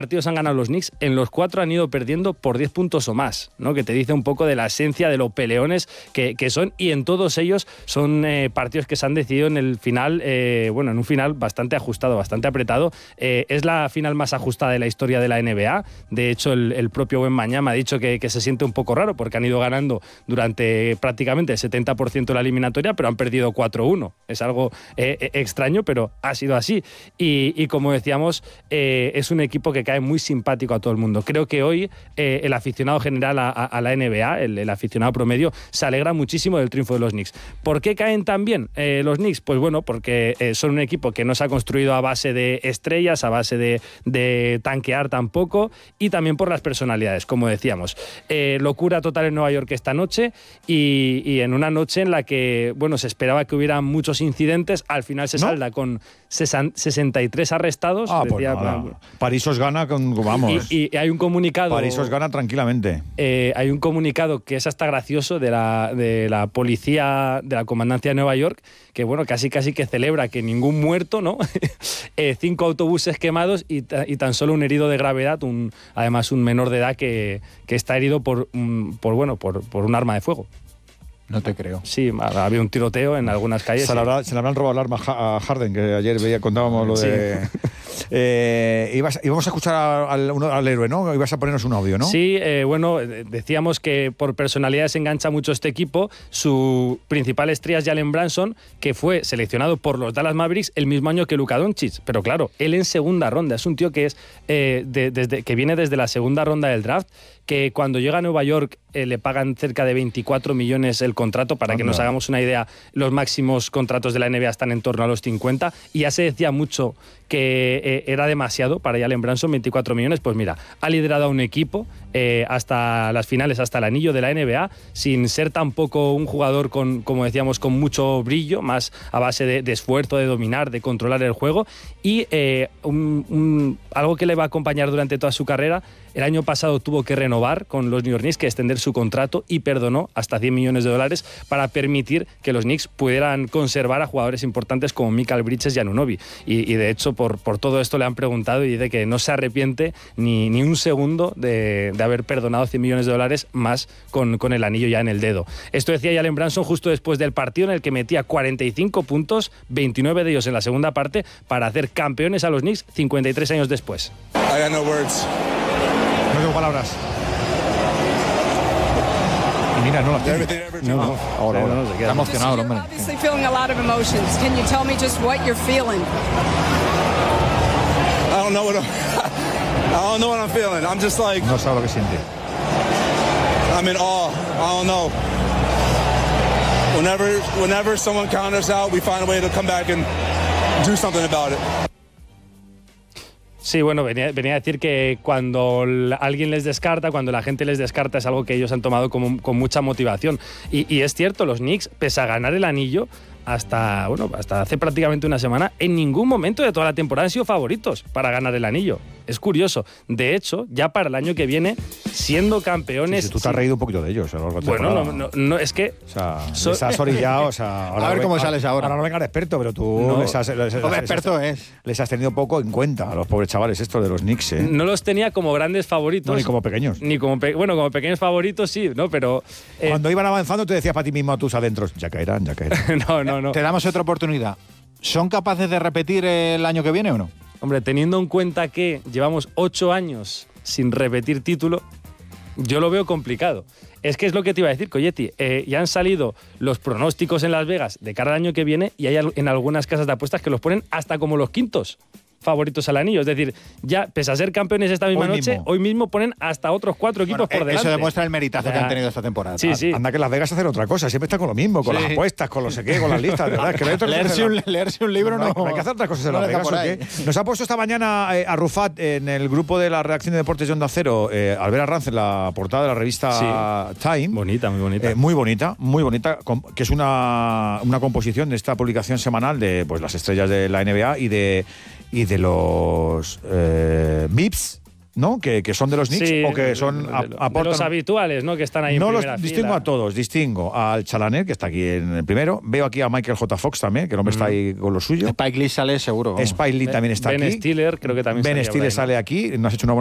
partidos han ganado los Knicks, en los 4 han ido perdiendo por 10 puntos o más, ¿no? Que te dice un poco de la esencia de los peleones que son, y en todos ellos son partidos que se han decidido en el final, en un final bastante ajustado, bastante apretado. Es la final más ajustada de la historia de la NBA. De hecho, el propio Wembanyama ha dicho que se siente un poco raro porque han ido ganando durante prácticamente el 70% de la eliminatoria, pero han perdido 4-1. Es algo extraño, pero ha sido así. Y como decíamos, es un equipo que cae muy simpático a todo el mundo. Creo que hoy el aficionado general a la NBA, el aficionado promedio, se alegra muchísimo del triunfo de los Knicks. ¿Por qué caen tan bien los Knicks? Pues bueno, porque son un equipo que no se ha construido a base de estrellas, a base de tanquear tampoco, y también por las personalidades, como decíamos. Locura total en Nueva York esta noche, y en una noche en la que, se esperaba que hubiera muchos incidentes. Al final se salda con 63 arrestados. París os gana vamos. Y hay un comunicado. París os gana tranquilamente. Hay un comunicado que es hasta gracioso de la policía, de la comandancia de Nueva York, que casi que celebra que ningún muerto, ¿no? 5 autobuses quemados y tan solo un herido de gravedad, además un menor de edad que está herido por un arma de fuego. No te creo. Sí, había un tiroteo en algunas calles. Se le habrán robado el arma a Harden, que ayer contábamos lo de... íbamos a escuchar al héroe, ¿no? Ibas a ponernos un audio, ¿no? Sí, decíamos que por personalidad se engancha mucho este equipo. Su principal estrella es Jalen Brunson, que fue seleccionado por los Dallas Mavericks el mismo año que Luka Doncic. Pero claro, él en segunda ronda. Es un tío que es que viene desde la segunda ronda del draft, que cuando llega a Nueva York le pagan cerca de 24 millones el contrato. Para que nos hagamos una idea, los máximos contratos de la NBA están en torno a los 50, y ya se decía mucho que era demasiado para Jalen Brunson, 24 millones. Pues mira, ha liderado a un equipo hasta las finales, hasta el anillo de la NBA, sin ser tampoco un jugador como decíamos, con mucho brillo, más a base de esfuerzo, de dominar, de controlar el juego, y algo que le va a acompañar durante toda su carrera. El año pasado tuvo que renovar con los New York Knicks, que extender su contrato, y perdonó hasta $100 millones para permitir que los Knicks pudieran conservar a jugadores importantes como Mikal Bridges y Anunoby. Y de hecho, por todo esto le han preguntado, y dice que no se arrepiente ni un segundo de haber perdonado $100 millones más con el anillo ya en el dedo. Esto decía Jalen Brunson justo después del partido, en el que metía 45 puntos, 29 de ellos en la segunda parte, para hacer campeones a los Knicks 53 años después. I got no words. No tengo palabras. Y mira, no las tiene. No. Ahora. Está emocionado el hombre. Obviously feeling a lot of emotions. Can you tell me just what you're feeling? I don't know what I'm feeling. I'm just like, No sabe lo que siente. I'm in awe. I don't know. Whenever someone counters out, we find a way to come back and do something about it. Sí, venía a decir que cuando alguien les descarta, cuando la gente les descarta, es algo que ellos han tomado con mucha motivación. Y es cierto, los Knicks, pese a ganar el anillo, hasta hace prácticamente una semana, en ningún momento de toda la temporada han sido favoritos para ganar el anillo. Es curioso. De hecho, ya para el año que viene, siendo campeones... Sí, tú te has reído un poquito de ellos a lo largo de la temporada. No, es que... O sea, les has orillado, a ver cómo sales ahora. Ahora no venga el experto, pero tú les has tenido poco en cuenta a los pobres chavales estos de los Knicks, ¿eh? No los tenía como grandes favoritos. No, ni como pequeños. Como pequeños favoritos sí, ¿no? Pero... Cuando iban avanzando te decías para ti mismo a tus adentros, ya caerán. No. Te damos otra oportunidad. ¿Son capaces de repetir el año que viene o no? Hombre, teniendo en cuenta que llevamos 8 años sin repetir título, yo lo veo complicado. Es que es lo que te iba a decir, Coyetti. Ya han salido los pronósticos en Las Vegas de cara al año que viene, y hay en algunas casas de apuestas que los ponen hasta como los quintos favoritos al anillo. Es decir, ya, pese a ser campeones esta misma noche, hoy mismo ponen hasta otros 4 equipos por delante. Eso demuestra el meritazo que han tenido esta temporada. Sí. Anda que Las Vegas hacen otra cosa, siempre están con lo mismo, con las apuestas, con lo sé qué, con las listas, ¿verdad? Que leerse un libro no hay que hacer otras cosas en Las Vegas, ¿o qué? Nos ha puesto esta mañana Arrufat en el grupo de la redacción de Deportes de Onda Cero, Albert Arranz, en la portada de la revista Time. Bonita, muy bonita. Muy bonita, que es una composición de esta publicación semanal de las estrellas de la NBA y de los VIPs ¿no? Que son de los Knicks Sí, o que son de aportan. los habituales, ¿no? Que están ahí No en los primera distingo fila. a todos, distingo al Chalaner, que está aquí en el primero, veo aquí a Michael J. Fox también, que el hombre está ahí con lo suyo. Spike Lee sale seguro. vamos. Spike Lee también está Ben aquí. Stiller creo que también Ben salía por Stiller ahí, ¿no? sale aquí, no has hecho una buena